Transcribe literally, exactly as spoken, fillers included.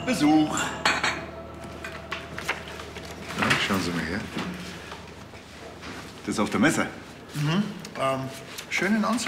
Besuch. Ja, schauen Sie mal her. Das ist auf der Messe. Mhm. Ähm, schönen Anzug.